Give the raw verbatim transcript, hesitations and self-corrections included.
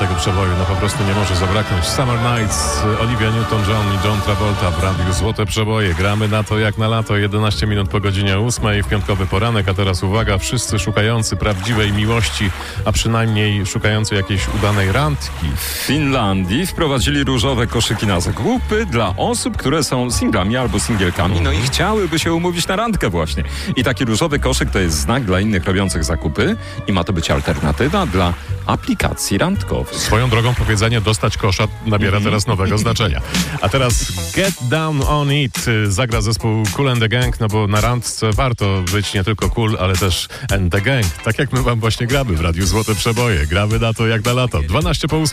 tego przeboju no po prostu nie może zabraknąć. Summer Nights, Olivia Newton-John i John Travolta w radiu Złote Przeboje. Gramy na to jak na lato, jedenaście minut po godzinie ósmej w piątkowy poranek, a teraz uwaga, wszyscy szukający prawdziwej miłości, a przynajmniej szukający jakiejś udanej randki. W Finlandii wprowadzili różowe koszyki na zakupy dla osób, które są singlami albo singielkami, no i chciałyby się umówić na randkę właśnie. I taki różowy koszyk to jest znak dla innych robiących zakupy i ma to być alternatywa dla aplikacji randkowych. Swoją drogą powiedzenie dostać kosza nabiera teraz nowego znaczenia. A teraz Get Down On It zagra zespół Kool and the Gang, no bo na randce warto być nie tylko cool, ale też and the gang. Tak jak my wam właśnie gramy w Radiu Złote Przeboje. Gramy na to jak na lato. dwanaście po ósmej.